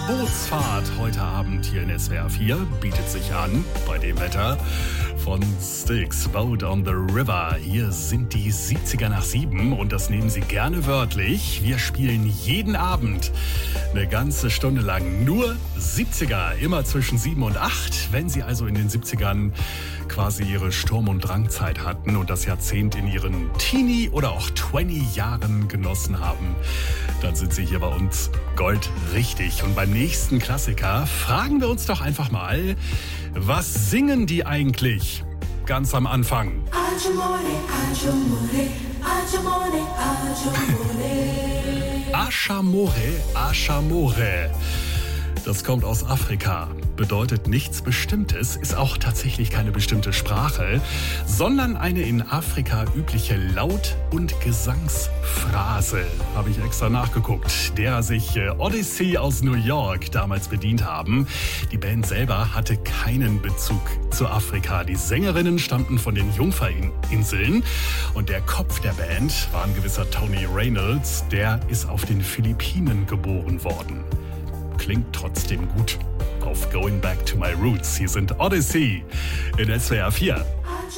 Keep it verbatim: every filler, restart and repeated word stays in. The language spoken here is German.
Bootsfahrt heute Abend hier in S W R vier bietet sich an bei dem Wetter von Styx, Boat on the River. Hier sind die siebziger nach sieben und das nehmen Sie gerne wörtlich. Wir spielen jeden Abend eine ganze Stunde lang nur siebziger, immer zwischen sieben und acht. Wenn Sie also in den siebzigern quasi Ihre Sturm- und Drangzeit hatten und das Jahrzehnt in Ihren Teenie- oder auch Twenty-Jahren genossen haben, dann sind Sie hier bei uns goldrichtig. Und beim nächsten Klassiker fragen wir uns doch einfach mal, was singen die eigentlich ganz am Anfang? Ashamore, Ashamore. Das kommt aus Afrika, bedeutet nichts Bestimmtes, ist auch tatsächlich keine bestimmte Sprache, sondern eine in Afrika übliche Laut- und Gesangsphrase, habe ich extra nachgeguckt, derer sich Odyssey aus New York damals bedient haben. Die Band selber hatte keinen Bezug zu Afrika. Die Sängerinnen stammten von den Jungferninseln und der Kopf der Band war ein gewisser Tony Reynolds, der ist auf den Philippinen geboren worden. Klingt trotzdem gut auf Going Back to My Roots. Hier sind Odyssey in S W R vier.